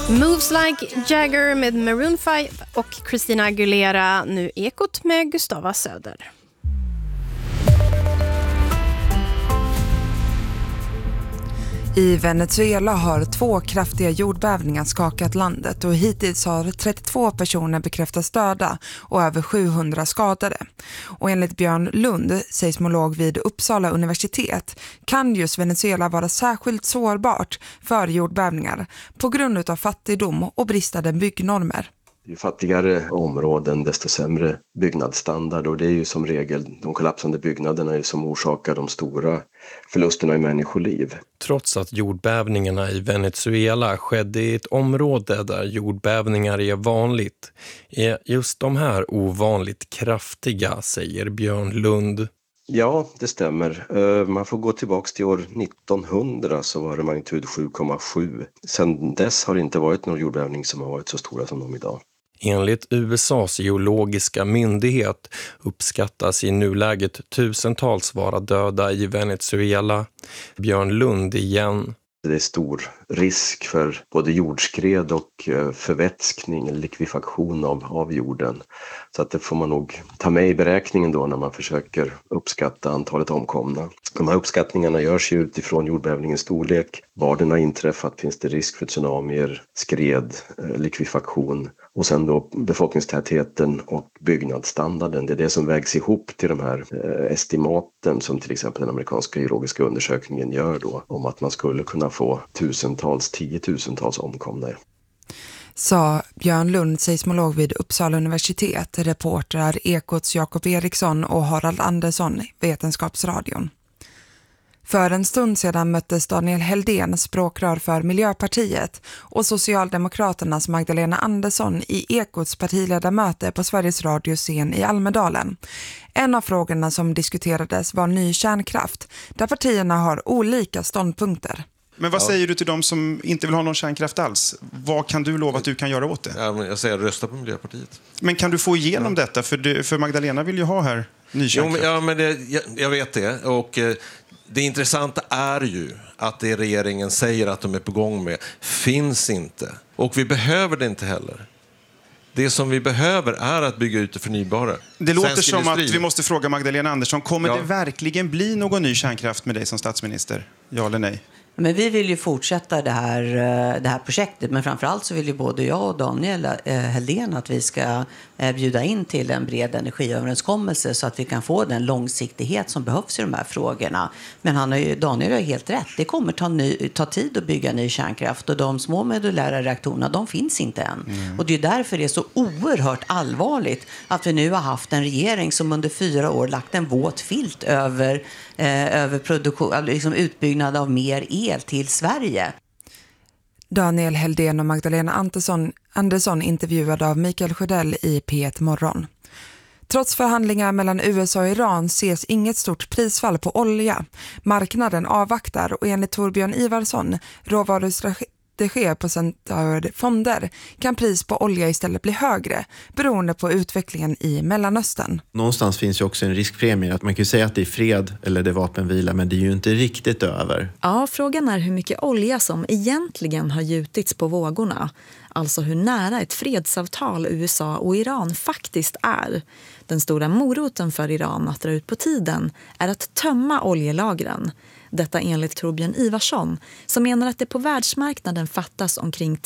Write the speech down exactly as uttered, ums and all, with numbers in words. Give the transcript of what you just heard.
Moves Like Jagger med Maroon fem och Christina Aguilera, nu Ekot med Gustava Söder. I Venezuela har två kraftiga jordbävningar skakat landet och hittills har trettiotvå personer bekräftats döda och över sjuhundra skadade. Och enligt Björn Lund, seismolog vid Uppsala universitet, kan just Venezuela vara särskilt sårbart för jordbävningar på grund av fattigdom och bristande byggnormer. Ju fattigare områden desto sämre byggnadsstandard, och det är ju som regel de kollapsande byggnaderna som orsakar de stora förlusterna i människoliv. Trots att jordbävningarna i Venezuela skedde i ett område där jordbävningar är vanligt, är just de här ovanligt kraftiga, säger Björn Lund. Ja, det stämmer. Man får gå tillbaka till år nittonhundra, så var det magnitud sju komma sju. Sedan dess har det inte varit någon jordbävning som har varit så stora som de idag. Enligt U S A:s geologiska myndighet uppskattas i nuläget tusentals vara döda i Venezuela. Björn Lund igen. Det är stor risk för både jordskred och förvätskning, likvidation av, av jorden. Så att det får man nog ta med i beräkningen då när man försöker uppskatta antalet omkomna. De här uppskattningarna görs ju utifrån jordbävningens storlek. Var den har inträffat, finns det risk för tsunamier, skred, likvidation och sen då befolkningstätheten och byggnadsstandarden. Det är det som vägs ihop till de här eh, estimaten som till exempel den amerikanska geologiska undersökningen gör då, om att man skulle kunna få tusentals, tiotusentals omkomna. Sa Björn Lund, seismolog vid Uppsala universitet, reportrar Ekots Jakob Eriksson och Harald Andersson, Vetenskapsradion. För en stund sedan möttes Daniel Heldén, språkrör för Miljöpartiet, och Socialdemokraternas Magdalena Andersson i Ekots partiledarmöte på Sveriges radioscen i Almedalen. En av frågorna som diskuterades var ny kärnkraft, där partierna har olika ståndpunkter. Men vad ja. säger du till dem som inte vill ha någon kärnkraft alls? Vad kan du lova att du kan göra åt det? Ja, men jag säger rösta på Miljöpartiet. Men kan du få igenom ja. detta? För, du, för Magdalena vill ju ha här ny kärnkraft. Jo, men, ja, men det, jag, jag vet det. Och eh, det intressanta är ju att det regeringen säger att de är på gång med finns inte. Och vi behöver det inte heller. Det som vi behöver är att bygga ut det förnybara. Det låter Svensk som industri. att vi måste fråga Magdalena Andersson, kommer ja. det verkligen bli någon ny kärnkraft med dig som statsminister? Ja eller nej? Men vi vill ju fortsätta det här, det här projektet. Men framförallt så vill ju både jag och Daniel Heldén att vi ska bjuda in till en bred energiöverenskommelse så att vi kan få den långsiktighet som behövs i de här frågorna. Men han har ju, Daniel har ju helt rätt. Det kommer ta, ny, ta tid att bygga ny kärnkraft, och de små modulära reaktorerna, de finns inte än. Mm. Och det är därför det är så oerhört allvarligt att vi nu har haft en regering som under fyra år lagt en våt filt över, eh, över produktion, liksom utbyggnad av mer el till Sverige. Daniel Heldén och Magdalena Andersson, Andersson intervjuade av Mikael Sjödell i P ett Morgon. Trots förhandlingar mellan U S A och Iran ses inget stort prisfall på olja. Marknaden avvaktar, och enligt Torbjörn Ivarsson, råvarustrategi det sker på centrala fonder, kan pris på olja istället bli högre beroende på utvecklingen i Mellanöstern. Någonstans finns ju också en riskpremie. Att man kan ju säga att det är fred eller det är vapenvila, men det är ju inte riktigt över. Ja, frågan är hur mycket olja som egentligen har gjutits på vågorna. Alltså hur nära ett fredsavtal U S A och Iran faktiskt är. Den stora moroten för Iran att dra ut på tiden är att tömma oljelagren. Detta enligt Torbjörn Ivarsson, som menar att det på världsmarknaden fattas omkring